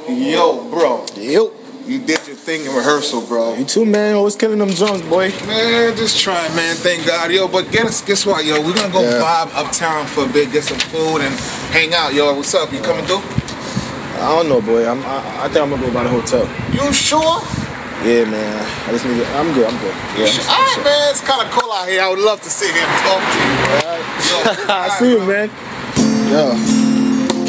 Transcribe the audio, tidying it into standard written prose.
Yo, bro. Yo. You did your thing in rehearsal, bro. You too, man. Always killing them drums, boy. Man, just try, man. Thank God, yo. But guess what, yo? We're gonna go vibe uptown for a bit, get some food, and hang out, yo. What's up? You coming through? I don't know, boy. I think I'm gonna go by the hotel. You sure? Yeah, man. I just need to. I'm good. Yeah. Alright, man. It's kind of cool out here. I would love to sit here and talk to you. All right. I see you, man. Yeah.